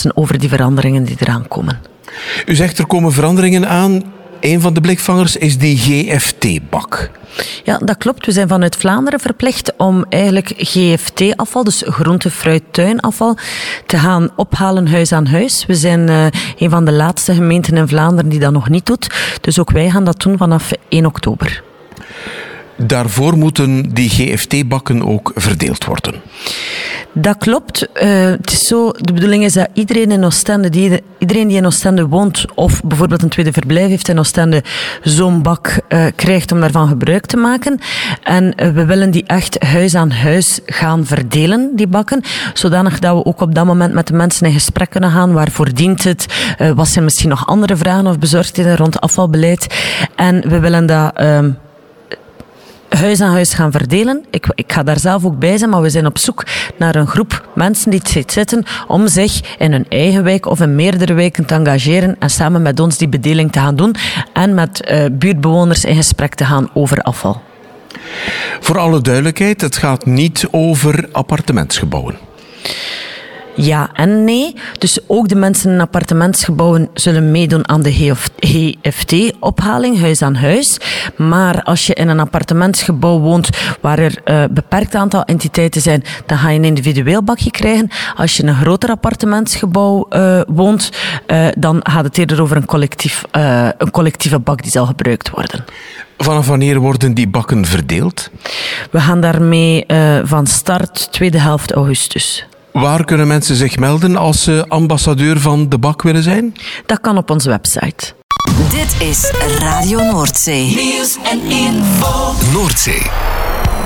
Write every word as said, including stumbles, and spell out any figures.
mensen over die veranderingen die eraan komen. U zegt er komen veranderingen aan. Een van de blikvangers is die G F T-bak. Ja, dat klopt. We zijn vanuit Vlaanderen verplicht om eigenlijk G F T-afval, dus groente, fruit, tuinafval, te gaan ophalen huis aan huis. We zijn uh, een van de laatste gemeenten in Vlaanderen die dat nog niet doet. Dus ook wij gaan dat doen vanaf één oktober. Daarvoor moeten die G F T-bakken ook verdeeld worden. Dat klopt. Uh, het is zo, de bedoeling is dat iedereen in Oostende, die, iedereen die in Oostende woont of bijvoorbeeld een tweede verblijf heeft in Oostende, zo'n bak uh, krijgt om daarvan gebruik te maken. En uh, we willen die echt huis aan huis gaan verdelen, die bakken, zodanig dat we ook op dat moment met de mensen in gesprek kunnen gaan. Waarvoor dient het? Uh, wat zijn misschien nog andere vragen of bezorgdheden rond afvalbeleid? En we willen dat Uh, huis aan huis gaan verdelen. Ik, ik ga daar zelf ook bij zijn, maar we zijn op zoek naar een groep mensen die het zitten om zich in hun eigen wijk of in meerdere wijken te engageren en samen met ons die bedeling te gaan doen en met uh, buurtbewoners in gesprek te gaan over afval. Voor alle duidelijkheid, het gaat niet over appartementsgebouwen. Ja en nee. Dus ook de mensen in appartementsgebouwen zullen meedoen aan de G F T-ophaling, huis aan huis. Maar als je in een appartementsgebouw woont waar er een uh, beperkt aantal entiteiten zijn, dan ga je een individueel bakje krijgen. Als je in een groter appartementsgebouw uh, woont, uh, dan gaat het eerder over een, collectief, uh, een collectieve bak die zal gebruikt worden. Vanaf wanneer worden die bakken verdeeld? We gaan daarmee uh, van start tweede helft augustus. Waar kunnen mensen zich melden als ze ambassadeur van de bak willen zijn? Dat kan op onze website. Dit is Radio Noordzee. Nieuws en info. Noordzee.